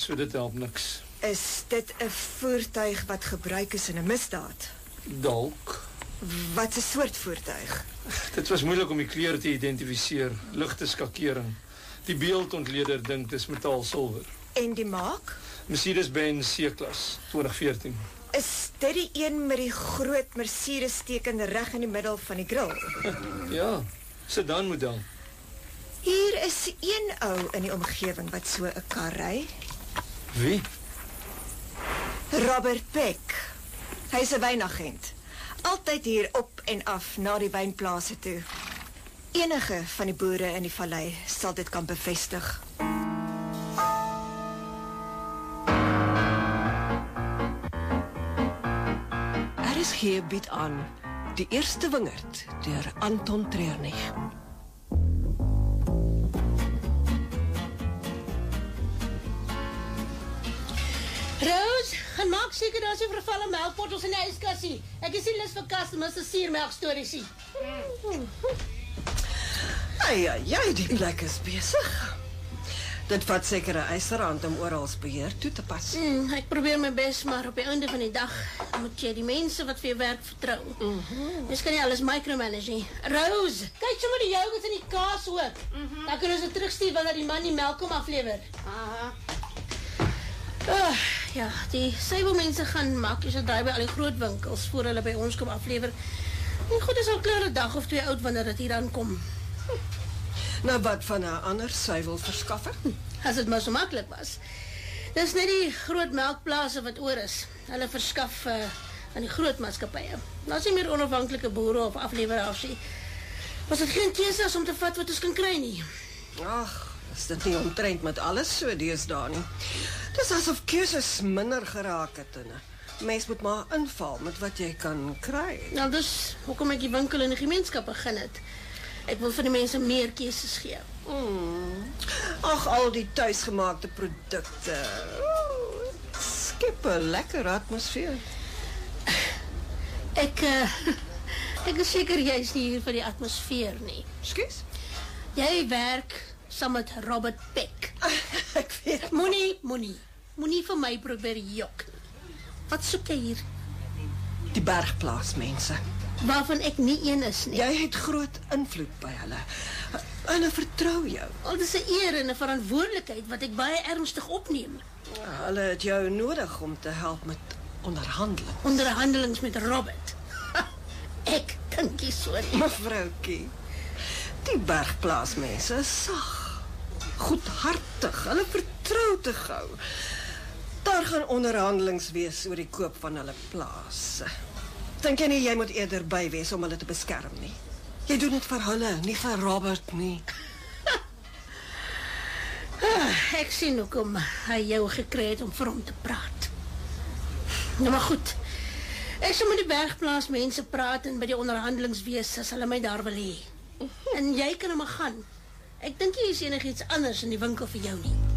so dit help niks. Is dit 'n voertuig wat gebruik is in 'n misdaad? Dalk. Wat 'n soort voertuig? Dit was moeilik om die kleure te identifiseer, ligte skakering. Die beeldontleder dink dis metaal silwer. En die maak? Mercedes-Benz C-klas, 2014. Is dit die een met die groot Mercedes teken reg in die middel van die grill? Ja, sedan model. Hier is een ou in die omgewing wat so 'n kar ry. Wie? Robert Peck. Hy is 'n wynagent. Altyd hier op en af na die wynplase toe. Enige van die boere in die vallei sal dit kan bevestig. RSG bied aan Die Eerste Wingerd deur Anton Treurnig. Rose, gaan maak seker daar is nie vervalle melkbottels in die yskassie. Ek is nie lus vir customers se suurmelk stories nie. Ai, die plek is besig. Dit vat seker 'n eiserhand om oral beheer toe te pas. Ek probeer my bes, maar op die einde van die dag moet jy die mense wat vir jou werk vertrou. Dis kan nie alles micromanage nie. Rose, kyk sommer die yoghurt en die kaas ook. Dan kan ons dit terugstuur wanneer die man die melk kom aflewer. Ja, die Sable-mense gaan maklik so draai by al die groot winkels voor hulle by ons kom aflewer. En goed, is al klaar 'n dag of 2 oud wanneer dit hier aankom. Nou wat van 'n ander suiwelverskaffer? As dit maar so maklik was. Dis net die groot melkplase wat oor is. Hulle verskaf aan die groot maatskappye. Daar's nie meer onafhanklike boere of afleweraars nie. Was dit geen keuse om te vat wat ons kan kry nie. Ag, is dit nie omtrent met alles so deesdae nie. Dis asof keuses minder geraak het en 'n mens moet maar inval met wat jy kan kry. Nou dis hoekom ek die winkel in die gemeenskap begin het. Ek wil vir die mense meer keuses gee. Ag, al die tuisgemaakte produkte. Skep 'n lekker atmosfeer. Ek is seker jy is nie hier vir die atmosfeer nie. Skus? Jy werk saam met Robert Peck. Ek weet. Moenie vir my probeer jok. Wat soek jy hier? Die bergplaasmense. Waarvan ek nie een is nie. Jy het groot invloed by hulle. En hulle vertrou jou. Al dis 'n eer en 'n verantwoordelikheid wat ek baie ernstig opneem. Hulle het jou nodig om te help met onderhandeling. Onderhandelings met Robert. Ek dink nie so nie. Mevroukie, die bergplaasmense is sag, goedhartig, hulle vertrou te gou. Daar gaan onderhandelings wees oor die koop van hulle plaas. Dink jy nie jy moet eerder by wees om hulle te beskerm nie? Jy doen dit vir hulle, nie vir Robert nie. Ek sien hoekom hy jou gekry het om vir hom te praat. Nou maar goed. Ek sal met die bergplaasmense praat en by die onderhandelings wees as hulle my daar wil hê. En jy kan hom gaan. Ek dink jy is enigiets anders in die winkel vir jou nie.